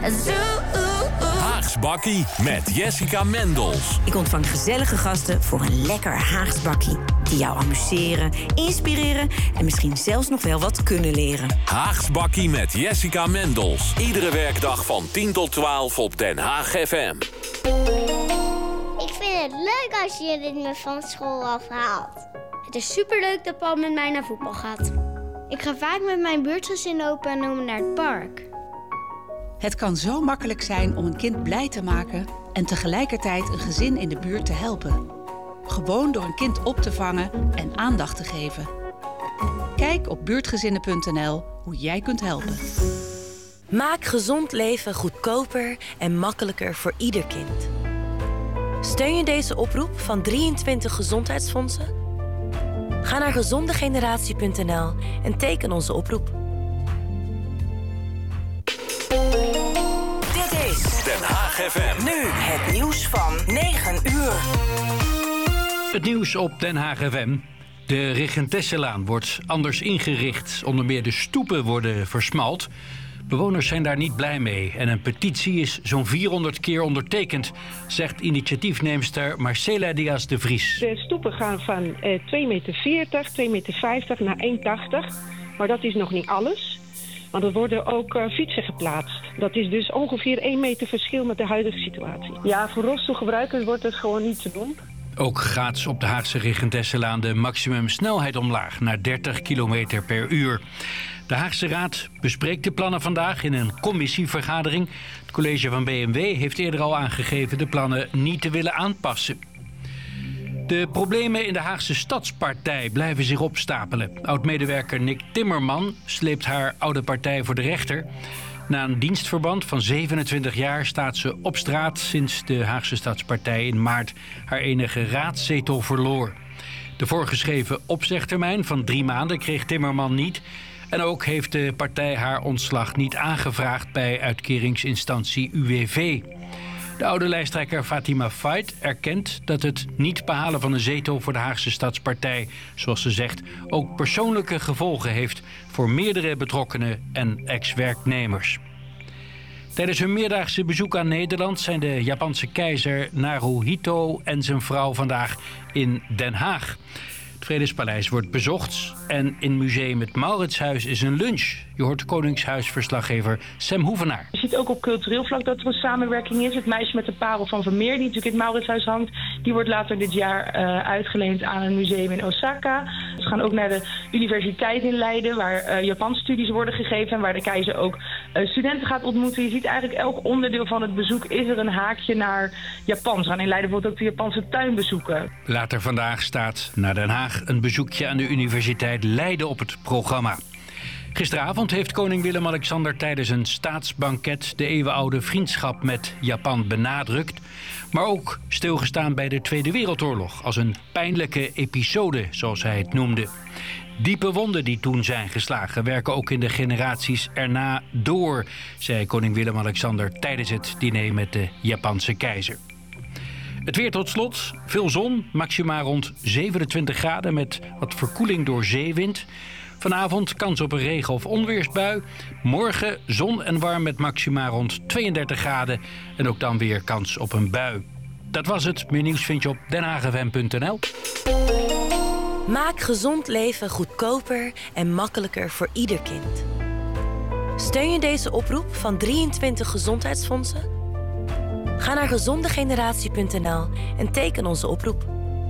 Haags Bakkie met Jessica Mendels. Ik ontvang gezellige gasten voor een lekker Haags bakkie. Die jou amuseren, inspireren en misschien zelfs nog wel wat kunnen leren. Haags Bakkie met Jessica Mendels. Iedere werkdag van 10 tot 12 op Den Haag FM. Ik vind het leuk als je me van school afhaalt. Het is superleuk dat Paul met mij naar voetbal gaat. Ik ga vaak met mijn buurtgezin opa en oma naar het park. Het kan zo makkelijk zijn om een kind blij te maken en tegelijkertijd een gezin in de buurt te helpen. Gewoon door een kind op te vangen en aandacht te geven. Kijk op buurtgezinnen.nl hoe jij kunt helpen. Maak gezond leven goedkoper en makkelijker voor ieder kind. Steun je deze oproep van 23 gezondheidsfondsen? Ga naar gezondegeneratie.nl en teken onze oproep. Dit is Den Haag FM. nu het nieuws van 9 uur. Het nieuws op Den Haag FM. De Regentesselaan wordt anders ingericht. Onder meer de stoepen worden versmalt. Bewoners zijn daar niet blij mee. En een petitie is zo'n 400 keer ondertekend, zegt initiatiefneemster Marcela Diaz de Vries. De stoepen gaan van 2,40 meter, 2,50 meter naar 1,80. Maar dat is nog niet alles. Want er worden ook fietsen geplaatst. Dat is dus ongeveer 1 meter verschil met de huidige situatie. Ja, voor rolstoelgebruikers wordt het gewoon niet te doen. Ook gaat op de Haagse Regentesselaan de maximumsnelheid omlaag naar 30 km per uur. De Haagse Raad bespreekt de plannen vandaag in een commissievergadering. Het college van BMW heeft eerder al aangegeven de plannen niet te willen aanpassen. De problemen in de Haagse Stadspartij blijven zich opstapelen. Oud-medewerker Nick Timmerman sleept haar oude partij voor de rechter. Na een dienstverband van 27 jaar staat ze op straat sinds de Haagse Stadspartij in maart haar enige raadszetel verloor. De voorgeschreven opzegtermijn van 3 maanden kreeg Timmerman niet. En ook heeft de partij haar ontslag niet aangevraagd bij uitkeringsinstantie UWV. De oude lijsttrekker Fatima Fait erkent dat het niet behalen van een zetel voor de Haagse Stadspartij, zoals ze zegt, ook persoonlijke gevolgen heeft voor meerdere betrokkenen en ex-werknemers. Tijdens hun meerdaagse bezoek aan Nederland zijn de Japanse keizer Naruhito en zijn vrouw vandaag in Den Haag. Het Vredespaleis wordt bezocht en in museum het Mauritshuis is een lunch. Je hoort Koningshuisverslaggever Sam Hoevenaar. Je ziet ook op cultureel vlak dat er een samenwerking is. Het meisje met de parel van Vermeer, die natuurlijk in het Mauritshuis hangt, die wordt later dit jaar uitgeleend aan een museum in Osaka. Ze gaan ook naar de universiteit in Leiden, waar Japanstudies worden gegeven en waar de keizer ook studenten gaat ontmoeten. Je ziet eigenlijk elk onderdeel van het bezoek is er een haakje naar Japan. Ze gaan in Leiden bijvoorbeeld ook de Japanse tuin bezoeken. Later vandaag staat naar Den Haag een bezoekje aan de Universiteit Leiden op het programma. Gisteravond heeft koning Willem-Alexander tijdens een staatsbanket de eeuwenoude vriendschap met Japan benadrukt, maar ook stilgestaan bij de Tweede Wereldoorlog als een pijnlijke episode, zoals hij het noemde. Diepe wonden die toen zijn geslagen werken ook in de generaties erna door, zei koning Willem-Alexander tijdens het diner met de Japanse keizer. Het weer tot slot. Veel zon, maxima rond 27 graden met wat verkoeling door zeewind. Vanavond kans op een regen- of onweersbui. Morgen zon en warm met maxima rond 32 graden. En ook dan weer kans op een bui. Dat was het. Meer nieuws vind je op denhaagfm.nl. Maak gezond leven goedkoper en makkelijker voor ieder kind. Steun je deze oproep van 23 gezondheidsfondsen? Ga naar gezondegeneratie.nl en teken onze oproep.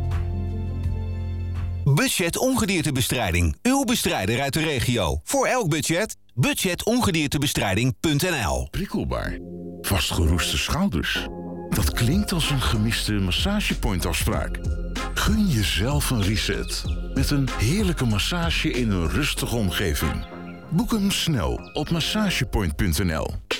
Budget Ongediertebestrijding. Uw bestrijder uit de regio. Voor elk budget. Budgetongediertebestrijding.nl. Prikkelbaar. Vastgeroeste schouders. Dat klinkt als een gemiste massagepointafspraak. Gun jezelf een reset. Met een heerlijke massage in een rustige omgeving. Boek hem snel op massagepoint.nl.